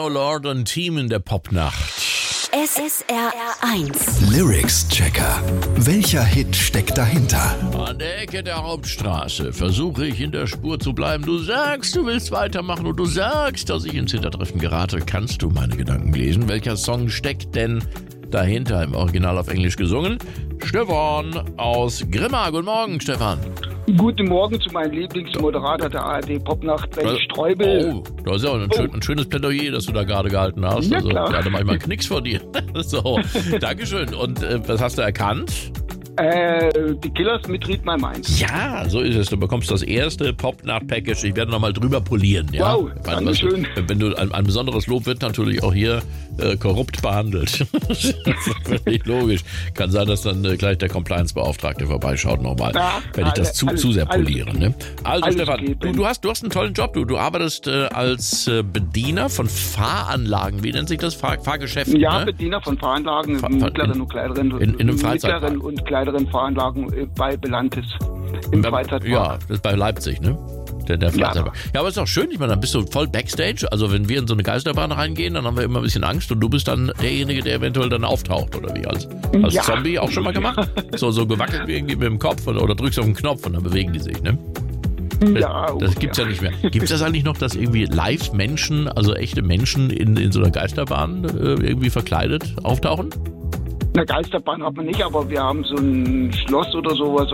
Joe Lord und Team in der Popnacht. SSR1 Lyrics-Checker. Welcher Hit steckt dahinter? An der Ecke der Hauptstraße versuche ich in der Spur zu bleiben. Du sagst, du willst weitermachen und du sagst, dass ich ins Hintertreffen gerate. Kannst du meine Gedanken lesen? Welcher Song steckt denn dahinter? Im Original auf Englisch gesungen. Stefan aus Grimma. Guten Morgen, Stefan. Guten Morgen zu meinem Lieblingsmoderator der ARD Popnacht, Benny Streubel. Oh, das ist ja ein schönes Plädoyer, das du da gerade gehalten hast. Ja, also, klar. da hatte manchmal einen Knicks vor dir. So, Dankeschön. Und was hast du erkannt? Die Killers mit Read My Mind. Ja, so ist es. Du bekommst das erste Popnacht-Package. Ich werde nochmal drüber polieren. Ja? Wow, Dankeschön. Wenn du ein besonderes Lob wird natürlich auch hier korrupt behandelt. Das ist völlig logisch. Kann sein, dass dann gleich der Compliance-Beauftragte vorbeischaut nochmal, wenn ich das zu sehr poliere. Ne? Also Stefan, okay, du hast einen tollen Job. Du arbeitest als Bediener von Fahranlagen. Wie nennt sich das? Fahrgeschäft? Ja, ne? Bediener von Fahranlagen, mittleren und kleineren. In einem Freizeitpark. Mittleren und kleineren Fahranlagen bei Belantis im Freizeitpark. Ja, das ist bei Leipzig, ne? Der Freizeitpark. Ja, aber ist doch schön. Ich meine, dann bist du voll Backstage. Also wenn wir in so eine Geisterbahn reingehen, dann haben wir immer ein bisschen Angst und du bist dann derjenige, der eventuell dann auftaucht, oder wie? Als Ja. Zombie auch schon mal gemacht? So gewackelt wie irgendwie mit dem Kopf oder drückst auf den Knopf und dann bewegen die sich, ne? Ja, Das gibt's ja nicht mehr. Gibt es das eigentlich noch, dass irgendwie Live-Menschen, also echte Menschen in so einer Geisterbahn irgendwie verkleidet auftauchen? Eine Geisterbahn hat man nicht, aber wir haben so ein Schloss oder sowas,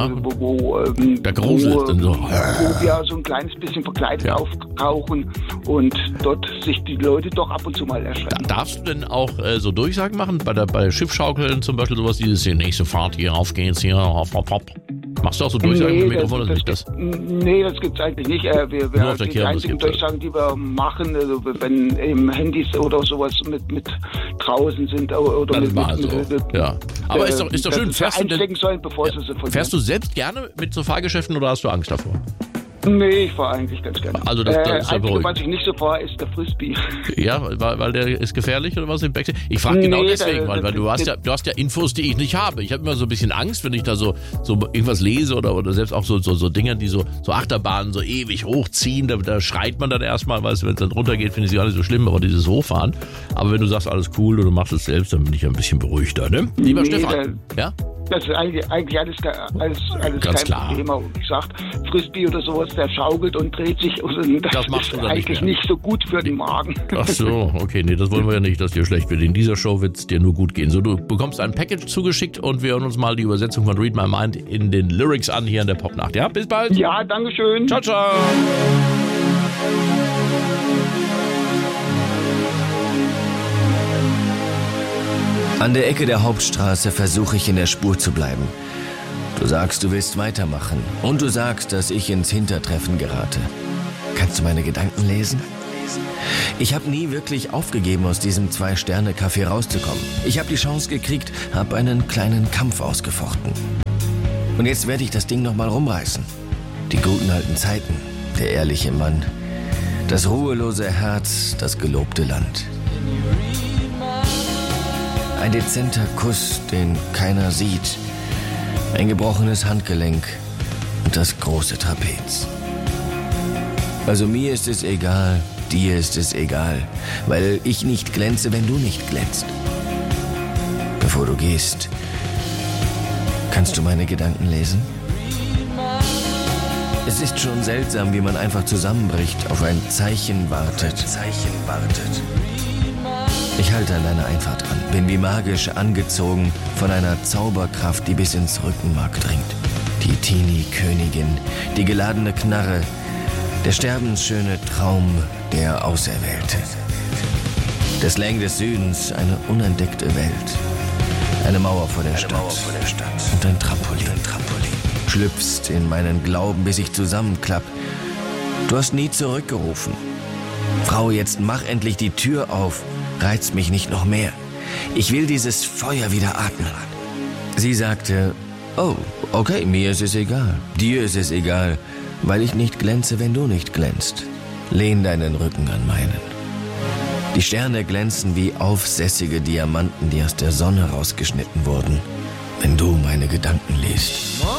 wo da gruselt dann so. Wo wir so ein kleines bisschen verkleidet auftauchen und dort sich die Leute doch ab und zu mal erschrecken. Darfst du denn auch so Durchsagen machen? Bei Schiffschaukeln zum Beispiel sowas, dieses hier, nächste Fahrt hier, auf geht's hier, hopp, hopp, hopp. Machst du auch so Durchsagen mit dem Mikrofon oder nicht das? Nee, das gibt's eigentlich nicht. Nur auf der Die Kirmes einzigen gibt's das. Durchsagen, die wir machen, also wenn eben Handys oder sowas mit draußen sind oder Dann mit mal so. Ja. Aber ist doch schön. Einstecken sollen, bevor sie von Fährst du selbst gerne mit so Fahrgeschäften oder hast du Angst davor? Nee, ich fahre eigentlich ganz gerne. Also das ist ja Einzige, beruhigend. was ich nicht so fahre, ist der Frisbee. Ja, weil der ist gefährlich oder was im Backstage? Ich frage genau Nee, deswegen, weil du hast ja Infos, die ich nicht habe. Ich habe immer so ein bisschen Angst, wenn ich da so irgendwas lese oder selbst auch so Dinger, die so Achterbahnen so ewig hochziehen. Da schreit man dann erstmal, weißt du, wenn es dann runtergeht, finde ich es gar nicht so schlimm, aber dieses Hochfahren. Aber wenn du sagst, alles cool und du machst es selbst, dann bin ich ja ein bisschen beruhigter, ne? Lieber Stefan. Ja? Das ist eigentlich alles Ganz kein klar. Problem. Aber wie gesagt, Frisbee oder sowas, der schaukelt und dreht sich. Und das machst du ist dann nicht eigentlich mehr. nicht so gut für den Magen. Ach so, okay, nee, das wollen wir ja nicht, dass dir schlecht wird. In dieser Show wird es dir nur gut gehen. So, du bekommst ein Package zugeschickt und wir hören uns mal die Übersetzung von Read My Mind in den Lyrics an hier in der Popnacht. Ja, bis bald. Ja, dankeschön. Ciao, ciao. An der Ecke der Hauptstraße versuche ich in der Spur zu bleiben. Du sagst, du willst weitermachen. Und du sagst, dass ich ins Hintertreffen gerate. Kannst du meine Gedanken lesen? Ich habe nie wirklich aufgegeben, aus diesem 2-Sterne-Café rauszukommen. Ich habe die Chance gekriegt, habe einen kleinen Kampf ausgefochten. Und jetzt werde ich das Ding nochmal rumreißen. Die guten alten Zeiten, der ehrliche Mann, das ruhelose Herz, das gelobte Land. Ein dezenter Kuss, den keiner sieht. Ein gebrochenes Handgelenk und das große Trapez. Also mir ist es egal, dir ist es egal, weil ich nicht glänze, wenn du nicht glänzt. Bevor du gehst, kannst du meine Gedanken lesen? Es ist schon seltsam, wie man einfach zusammenbricht, auf ein Zeichen wartet. Ich halte an deiner Einfahrt an, bin wie magisch angezogen von einer Zauberkraft, die bis ins Rückenmark dringt. Die Teenie-Königin, die geladene Knarre, der sterbensschöne Traum, der Auserwählte. Der Slang des Südens, eine unentdeckte Welt. Eine Mauer vor der Stadt und ein Trampolin. Schlüpfst in meinen Glauben, bis ich zusammenklapp. Du hast nie zurückgerufen. Frau, jetzt mach endlich die Tür auf. Reizt mich nicht noch mehr. Ich will dieses Feuer wieder atmen. Sie sagte, oh, okay, mir ist es egal. Dir ist es egal, weil ich nicht glänze, wenn du nicht glänzt. Lehn deinen Rücken an meinen. Die Sterne glänzen wie aufsässige Diamanten, die aus der Sonne rausgeschnitten wurden, wenn du meine Gedanken liest.